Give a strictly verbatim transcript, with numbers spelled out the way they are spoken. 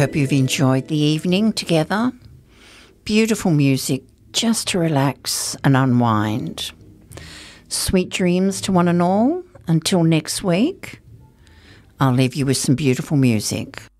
hope you've enjoyed the evening together. Beautiful music just to relax and unwind. Sweet dreams to one and all. Until next week, I'll leave you with some beautiful music.